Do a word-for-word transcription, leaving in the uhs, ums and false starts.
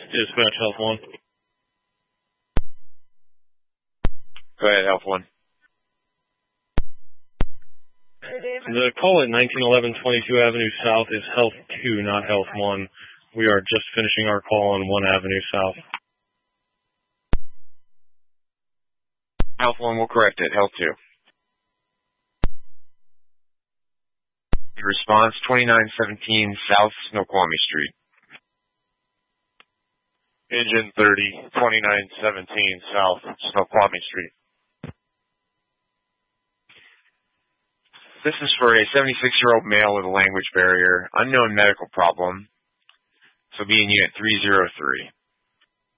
Dispatch Health one. Go ahead, Health one. The call at nineteen eleven twenty-two Avenue South is Health two, not Health one. We are just finishing our call on one Avenue South. Health one will correct it. Health two. Response twenty-nine seventeen South Snoqualmie Street. Engine thirty, twenty-nine seventeen South Snoqualmie Street. This is for a seventy-six-year-old male with a language barrier, unknown medical problem, so be in unit three zero three.